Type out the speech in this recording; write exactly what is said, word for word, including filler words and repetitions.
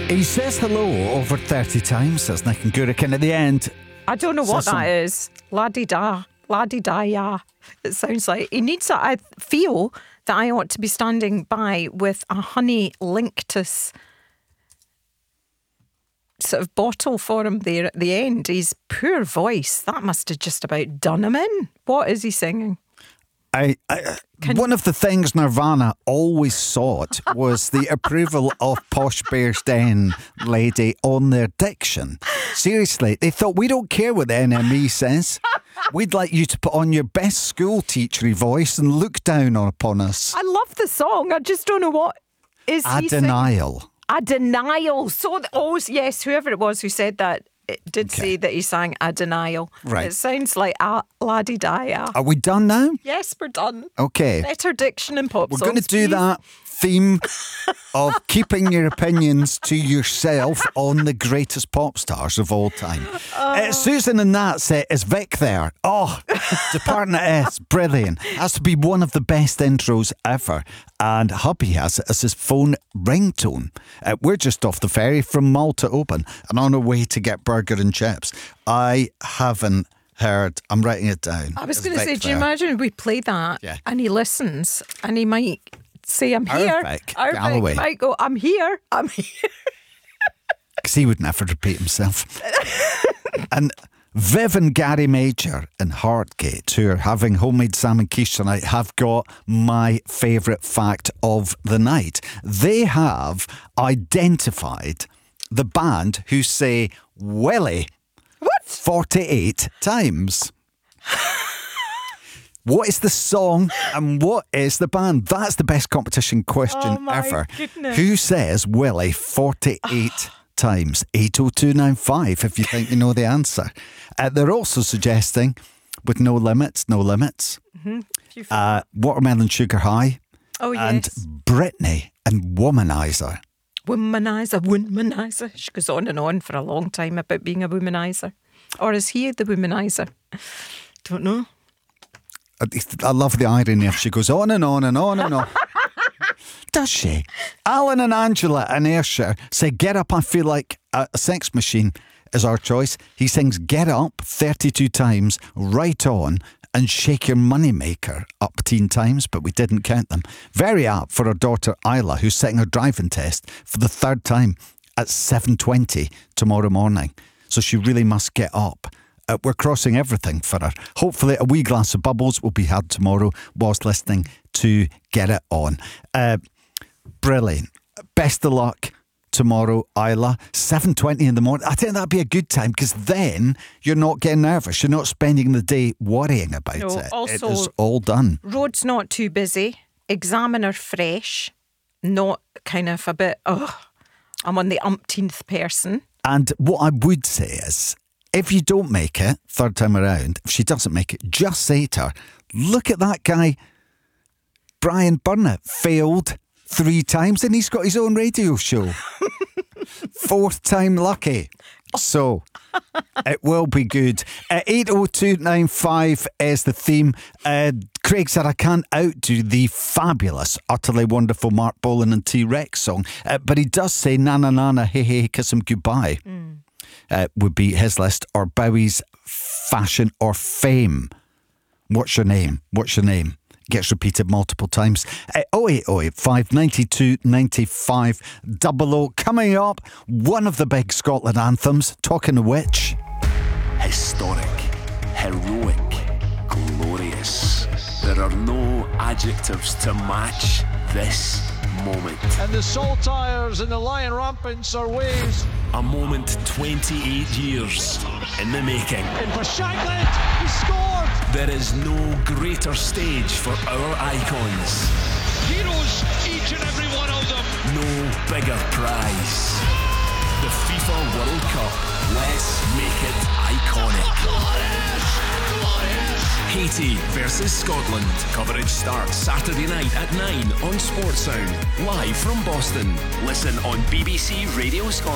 He says hello over thirty times, says Nick and Guruk, and at the end... I don't know what some... that is. La-di-da. La-di-da-ya. It sounds like... He needs a... I feel that I ought to be standing by with a honey linctus sort of bottle for him there at the end. His poor voice, that must have just about done him in. What is he singing? I, I one of the things Nirvana always sought was the approval of Posh Bear's Den lady on their diction. Seriously, they thought, we don't care what the N M E says. We'd like you to put on your best school teachery voice and look down upon us. I love the song. I just don't know what is A he denial. Singing? A denial. So, oh yes, whoever it was who said that, it did Okay. say that he sang A Denial. Right. It sounds like a la-di-da-ya. Are we done now? Yes, we're done. Okay. Better diction and pop We're songs, going to do please. that theme of keeping your opinions to yourself on the greatest pop stars of all time. Oh. Uh, Susan and that set is Vic there. Oh, Department S, brilliant. Has to be one of the best intros ever. And hubby has it as his phone ringtone. Uh, we're just off the ferry from Malta Open and on our way to get burger and chips. I haven't heard, I'm writing it down. I was It's going to say, Vic do you there. imagine we play that Yeah. and he listens and he might say, I'm Our here. Vic Our Galloway. Vic might go, I'm here. I'm here. Because he would never repeat himself. And Viv and Gary Major in Hardgate, who are having homemade salmon quiche tonight, have got my favourite fact of the night. They have identified the band who say Willie What? forty-eight times. What is the song and what is the band? That's the best competition question Oh my ever. goodness. Who says Willie forty-eight times? eight oh two nine five if you think you know the answer. Uh, they're also suggesting with No Limits, No Limits, You f- uh, Watermelon Sugar High, oh, and yes. Britney and Womanizer. Womanizer, womanizer. She goes on and on for a long time about being a womanizer. Or is he the womanizer? Don't know. I I love the irony if she goes on and on and on and on. Does she? Alan and Angela and Ayrshire say, get up, I feel like a a sex machine is our choice. He sings Get Up thirty-two times, right on, and Shake Your Moneymaker upteen times, but we didn't count them. Very apt for our daughter Isla, who's sitting her driving test for the third time at seven twenty tomorrow morning. So she really must get up. Uh, we're crossing everything for her. Hopefully a wee glass of bubbles will be had tomorrow whilst listening to Get It On. Uh, brilliant. Best of luck tomorrow, Isla. seven twenty in the morning. I think that'd be a good time because then you're not getting nervous. You're not spending the day worrying about No, it. also- it is all done. Road's not too busy. Examiner fresh. Not kind of a bit, oh, I'm on the umpteenth person. And what I would say is, if you don't make it third time around, if she doesn't make it, just say to her, look at that guy, Brian Burnett, failed three times and he's got his own radio show. Fourth time lucky. So, it will be good. Uh, eight oh two nine five is the theme. Uh, Craig said, I can't outdo the fabulous, utterly wonderful Mark Bolan and T-Rex song. Uh, but he does say, na na na na, hey hey, kiss him goodbye. Mm. Uh, would be his list, or Bowie's Fashion or Fame. What's your name? What's your name? Gets repeated multiple times. Uh, oh eight oh eight five nine two nine five double oh. Coming up, one of the big Scotland anthems, Talking of Which. Historic, heroic, glorious. There are no adjectives to match this moment. And the saltires and the lion rampants are waves. A moment twenty-eight years in the making. And for Shankland, he scored! There is no greater stage for our icons. Heroes, each and every one of them. No bigger prize. The FIFA World Cup. Let's make it iconic. Glorious! Glorious! Haiti versus Scotland. Coverage starts Saturday night at nine on Sportsound. Live from Boston. Listen on B B C Radio Scotland.